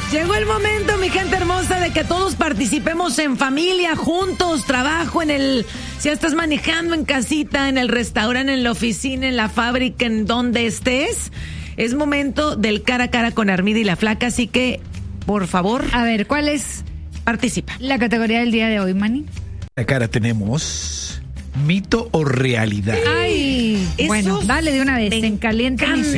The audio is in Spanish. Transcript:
Llegó el momento, mi gente hermosa, de que todos participemos en familia, juntos, trabajo, si estás manejando en casita, en el restaurante, en la oficina, en la fábrica, en donde estés. Es momento del cara a cara con Armida y la Flaca, así que, por favor. A ver, ¿cuál es? Participa. La categoría del día de hoy, Manny. Acá tenemos mito o realidad. Ay, bueno, dale de una vez, en caliente.